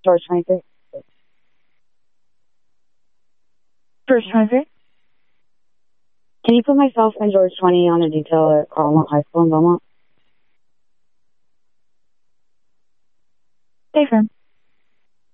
George 23. George 23? Can you put myself and George 20 on a detail at Carlmont High School in Belmont? Stay firm.